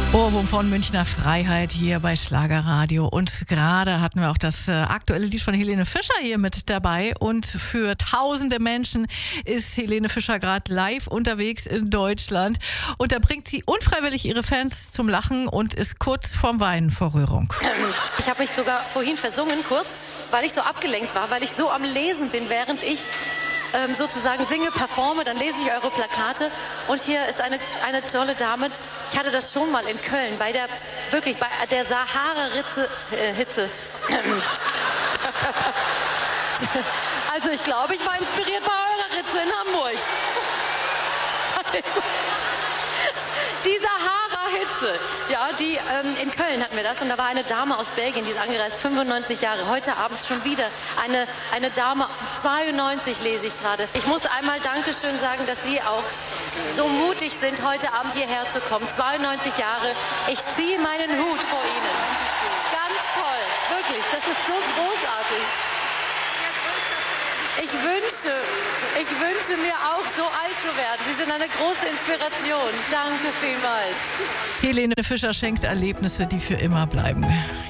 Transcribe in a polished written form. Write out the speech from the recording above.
Ohrwurm von Münchner Freiheit hier bei Schlagerradio. Und gerade hatten wir auch das aktuelle Lied von Helene Fischer hier mit dabei. Und für tausende Menschen ist Helene Fischer gerade live unterwegs in Deutschland. Und da bringt sie unfreiwillig ihre Fans zum Lachen und ist kurz vorm Weinen vor Rührung. Ich habe mich sogar vorhin versungen kurz, weil ich so abgelenkt war, weil ich so am Lesen bin, während ich sozusagen singe, performe, dann lese ich eure Plakate und hier ist eine tolle Dame. Ich hatte das schon mal in Köln bei der Sahara-Hitze. Also ich glaube, ich war inspiriert bei eurer Ritze in Hamburg. Die Sahara-Hitze, ja, in Köln hatten wir das und da war eine Dame aus Belgien, die ist angereist, 95 Jahre, heute Abend schon wieder eine Dame, 92 lese ich gerade. Ich muss einmal Dankeschön sagen, dass Sie auch so mutig sind, heute Abend hierher zu kommen, 92 Jahre, ich ziehe meinen Hut vor Ihnen. Ganz toll, wirklich, das ist so großartig. Ich wünsche mir auch, so alt zu werden. Sie sind eine große Inspiration. Danke vielmals. Helene Fischer schenkt Erlebnisse, die für immer bleiben.